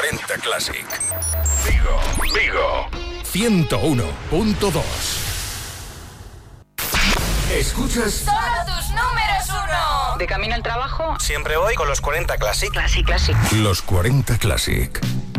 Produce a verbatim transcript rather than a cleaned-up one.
cuarenta Classic. Vigo, Vigo. ciento uno punto dos. ¿Escuchas? Solo tus números uno. De camino al trabajo. Siempre voy con los cuarenta Classic. Classic, Classic. Los cuarenta Classic.